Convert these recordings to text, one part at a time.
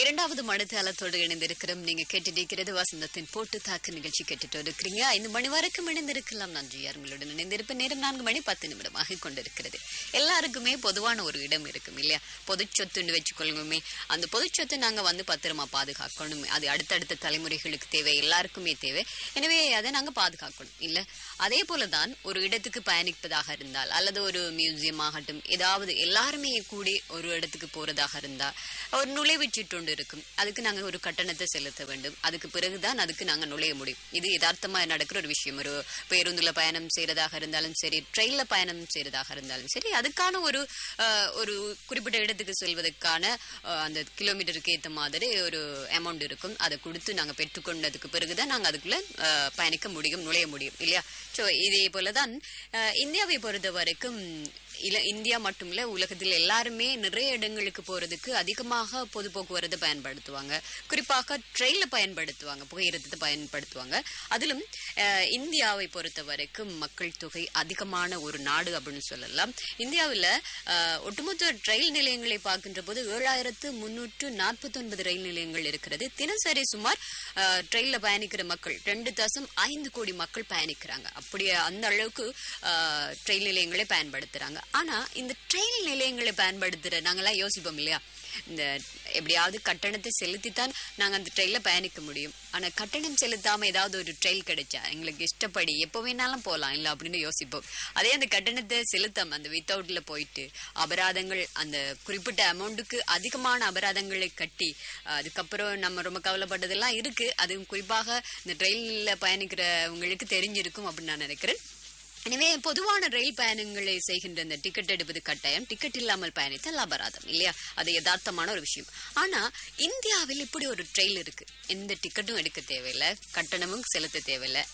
இரண்டாவது மனதாளத்தோடு இணைந்திருக்கிறோம். நீங்க கேட்டிருக்கிறது வசந்தத்தின் போட்டு தாக்கு நிகழ்ச்சி கேட்டுட்டு இருக்கிறீங்க. 5 மணி வரைக்கும் இணைந்திருக்கலாம். நன்றி. யாருங்களுடன் இணைந்திருப்ப நேரம் 4 மணி 10 நிமிடமாக கொண்டிருக்கிறது. எல்லாருக்குமே பொதுவான ஒரு இடம் இருக்கும் இல்லையா? பொது சொத்துன்னு வச்சுக்கொள்ளுமே. அந்த பொது சொத்தை நாங்க பத்திரமா பாதுகாக்கணும். அது அடுத்தடுத்த தலைமுறைகளுக்கு தேவை, எல்லாருக்குமே தேவை. எனவே அதை நாங்க பாதுகாக்கணும் இல்ல. அதே போலதான் ஒரு இடத்துக்கு பயணிப்பதாக இருந்தால் அல்லது ஒரு மியூசியம் ஆகட்டும், ஏதாவது எல்லாருமே கூடி ஒரு இடத்துக்கு போறதாக இருந்தா ஒரு நுழைவுச்சீட்டு இருக்கும். அதுக்கு நாங்க ஒரு கட்டணத்தை செலுத்த வேண்டும். அதுக்கு பிறகுதான் அதுக்கு நாங்க நுழைய முடியும். இது யதார்த்தமா நடக்கிற ஒரு விஷயம். ஒரு பேருந்துல பயணம் செய்யறதாக இருந்தாலும் சரி, ட்ரெயின்ல பயணம் செய்யறதாக இருந்தாலும் சரி, அதுக்கான ஒரு குறிப்பிட்ட இடத்துக்கு செல்வதற்கான அந்த கிலோமீட்டருக்கு ஏற்ற மாதிரி ஒரு அமௌண்ட் இருக்கும். அதை கொடுத்து நாங்க பெற்றுக்கொண்டதுக்கு பிறகுதான் நாங்க அதுக்குள்ள பயணிக்க முடியும், நுழைய முடியும் இல்லையா? சோ இதே போலதான் இந்தியாவை பொறுத்த வரைக்கும் இந்தியா மட்டுமில்ல, உலகத்தில் எல்லாருமே நிறைய இடங்களுக்கு போறதுக்கு அதிகமாக பொது போக்குவரத்தை பயன்படுத்துவாங்க. குறிப்பாக ட்ரெயின்ல பயன்படுத்துவாங்க, புகையிரதத்தை பயன்படுத்துவாங்க. அதிலும் இந்தியாவை பொறுத்த வரைக்கும் மக்கள் தொகை அதிகமான ஒரு நாடு அப்படின்னு சொல்லலாம். இந்தியாவில் ஒட்டுமொத்த ரயில் நிலையங்களை பார்க்கின்ற போது 7349 ரயில் நிலையங்கள் இருக்கிறது. தினசரி சுமார் ட்ரெயின்ல பயணிக்கிற மக்கள் 2.5 கோடி மக்கள் பயணிக்கிறாங்க. அப்படியே அந்த அளவுக்கு ட்ரெயின் நிலையங்களை பயன்படுத்துறாங்க. ஆனா இந்த ட்ரெயின் நிலையங்களை பயன்படுத்துற நாங்கெல்லாம் யோசிப்போம் இல்லையா? இந்த எப்படியாவது கட்டணத்தை செலுத்தித்தான் நாங்க அந்த ட்ரெயின்ல பயணிக்க முடியும். ஆனா கட்டணம் செலுத்தாம ஏதாவது ஒரு ட்ரெயின் கிடைச்சா எங்களுக்கு இஷ்டப்படி எப்போ வேணாலும் போகலாம் இல்ல அப்படின்னு யோசிப்போம். அதே அந்த கட்டணத்தை செலுத்தாம அந்த வித்தவுட்ல போயிட்டு அபராதங்கள், அந்த குறிப்பிட்ட அமௌண்ட்டுக்கு அதிகமான அபராதங்களை கட்டி அதுக்கப்புறம் நம்ம ரொம்ப கவலைப்பட்டதெல்லாம் இருக்கு. அதுவும் குறிப்பாக இந்த ட்ரெயின்ல பயணிக்கிறவங்களுக்கு தெரிஞ்சிருக்கும் அப்படின்னு நான் நினைக்கிறேன். எனவே பொதுவான ரயில் பயணங்களை செய்கின்ற இந்த டிக்கெட் எடுப்பது கட்டாயம். டிக்கெட் இல்லாமல் பயணித்தால் அபராதம் இல்லையா? அது யதார்த்தமான ஒரு விஷயம். ஆனா இந்தியாவில் இப்படி ஒரு ட்ரெயில் இருக்கு. எந்த டிக்கெட்டும் எடுக்க தேவையில்லை, கட்டணமும் செலுத்த தேவையில்லை.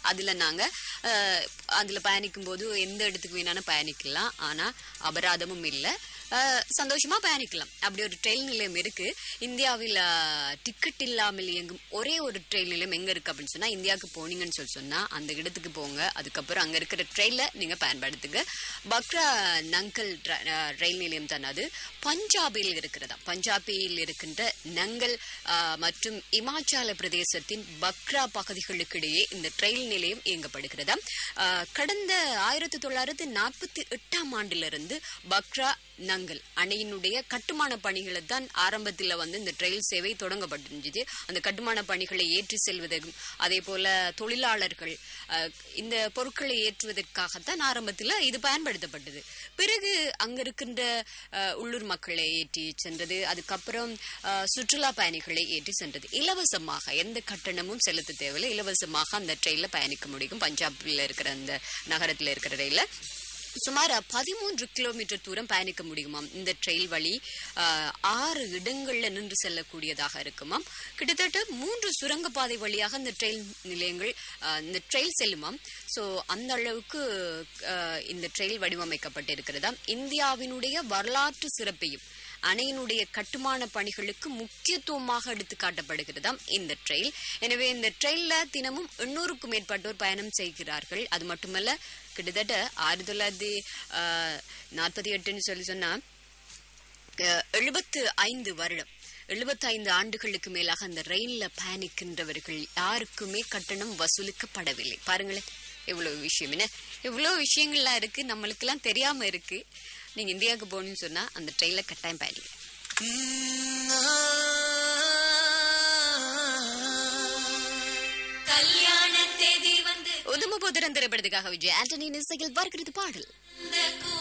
அதுல பயணிக்கும் போது எந்த இடத்துக்கு வேணாலும் பயணிக்கலாம். ஆனா அபராதமும் இல்லை, சந்தோஷமா பயணிக்கலாம். அப்படி ஒரு ட்ரெயின் நிலையம் இருக்கு. இந்தியாவில் டிக்கெட் இல்லாமல் இயங்கும் ஒரே ஒரு ட்ரெயின் நிலையம் எங்க இருக்கு அப்படின்னு சொன்னா, இந்தியாவுக்கு போனீங்கன்னு சொன்னா அந்த இடத்துக்கு போங்க. அதுக்கப்புறம் அங்க இருக்கிற ட்ரெயின்ல நீங்க பயன்படுத்துங்க. பக்ரா நங்கல் ரயில் நிலையம் தான் அது. பஞ்சாபில் இருக்கிறதா. பஞ்சாபில் இருக்கின்ற நங்கல் மற்றும் இமாச்சல பிரதேசத்தின் பக்ரா பகுதிகளுக்கு இடையே இந்த ரயில் நிலையம் இயங்கப்படுகிறதா. கடந்த 1948ஆம் ஆண்டிலிருந்து பக்ரா நங்கல் அணையினுடைய கட்டுமான பணிகளை தான் ஆரம்பத்தில் இந்த ரயில் சேவை தொடங்கப்பட்டிருந்தது. அந்த கட்டுமான பணிகளை ஏற்றி செல்வதற்கும் அதே போல தொழிலாளர்கள் இந்த பொருட்களை ஏற்றுவதற்காகத்தான் ஆரம்பத்தில் இது பயன்படுத்தப்பட்டது. பிறகு அங்க இருக்கின்ற உள்ளூர் மக்களை ஏற்றி சென்றது. அதுக்கப்புறம் சுற்றுலா பயணிகளை ஏற்றி சென்றது. இலவசமாக, எந்த கட்டணமும் செலுத்த தேவையில்லை, இலவசமாக அந்த ட்ரெயின்ல பயணிக்க முடியும். பஞ்சாபில் இருக்கிற அந்த நகரத்தில் இருக்கிற ரயில சுமார் 13 கிலோமீட்டர் தூரம் பயணிக்க முடியுமாம். இந்த ட்ரெயில் வழி 6 இடங்கள்ல நின்று செல்லக்கூடியதாக இருக்குமாம். கிட்டத்தட்ட 3 சுரங்கப்பாதை வழியாக இந்த ட்ரெயில் நிலையங்கள் இந்த ட்ரெயில் செல்லுமாம். ஸோ அந்த அளவுக்கு இந்த ட்ரெயில் வடிவமைக்கப்பட்டிருக்கிறதா. இந்தியாவினுடைய வரலாற்று சிறப்பையும் அணையினுடைய கட்டுமான பணிகளுக்கு முக்கியத்துவமாக எடுத்து காட்டப்படுகிறதாம் இந்த ட்ரெயில். எனவே இந்த ட்ரெயின்ல தினமும் 800க்கும் மேற்பட்டோர் பயணம் செய்கிறார்கள். அது மட்டுமல்ல, கிட்டத்தட்ட 1948 சொன்னா 75 வருடம், 75 ஆண்டுகளுக்கு மேலாக அந்த ரயில்ல பயணிக்கின்றவர்கள் யாருக்குமே கட்டணம் வசூலிக்கப்படவில்லை. பாருங்களேன் எவ்வளவு விஷயம், என்ன எவ்வளவு விஷயங்கள்லாம் இருக்கு, நம்மளுக்கு எல்லாம் தெரியாம இருக்கு. நீங்க இந்தியாவுக்கு போகணும்னு சொன்னா அந்த ட்ரெயின்ல கட்டாயம் பயணிங்க. உதமபுத்திரன் திரைப்படத்துக்காக விஜய் ஆண்டனி இசையில் பார்க்கிறது பாடல்.